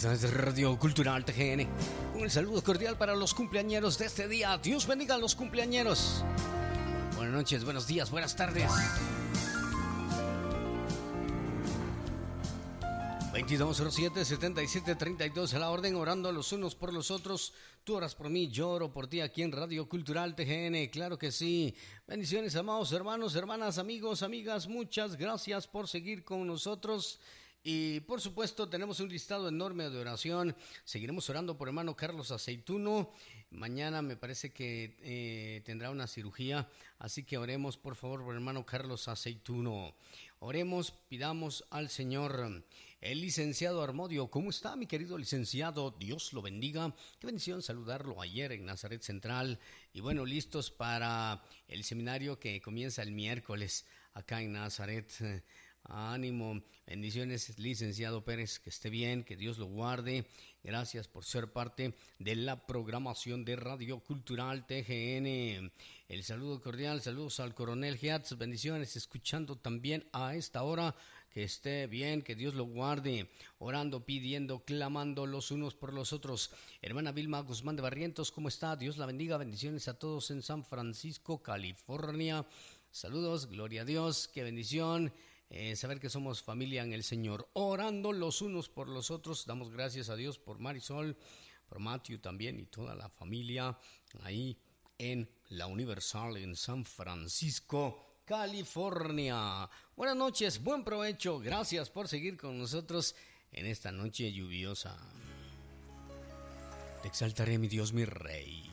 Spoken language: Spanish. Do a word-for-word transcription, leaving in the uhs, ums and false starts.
Esta es Radio Cultural T G N. Un saludo cordial para los cumpleañeros de este día. Dios bendiga a los cumpleañeros. Buenas noches, buenos días, buenas tardes. veintidós cero siete, setenta y siete treinta y dos a la orden, orando los unos por los otros. Tú oras por mí, yo oro por ti aquí en Radio Cultural T G N. Claro que sí. Bendiciones, amados hermanos, hermanas, amigos, amigas. Muchas gracias por seguir con nosotros. Y por supuesto tenemos un listado enorme de oración. Seguiremos orando por hermano Carlos Aceituno. Mañana me parece que eh, tendrá una cirugía, así que oremos por favor por hermano Carlos Aceituno. Oremos, pidamos al Señor. El licenciado Armodio, ¿cómo está mi querido licenciado? Dios lo bendiga. Qué bendición saludarlo ayer en Nazaret Central. Y bueno, listos para el seminario que comienza el miércoles acá en Nazaret. Ánimo, bendiciones licenciado Pérez, que esté bien, que Dios lo guarde. Gracias por ser parte de la programación de Radio Cultural T G N. El saludo cordial, saludos al coronel Giatz, bendiciones, escuchando también a esta hora. Que esté bien, que Dios lo guarde, orando, pidiendo, clamando los unos por los otros. Hermana Vilma Guzmán de Barrientos, ¿cómo está? Dios la bendiga, bendiciones a todos en San Francisco, California. Saludos, gloria a Dios, qué bendición. Eh, saber que somos familia en el Señor, orando los unos por los otros. Damos gracias a Dios por Marisol, por Matthew también y toda la familia ahí en la Universal en San Francisco, California. Buenas noches, buen provecho, gracias por seguir con nosotros en esta noche lluviosa. Te exaltaré, mi Dios, mi Rey.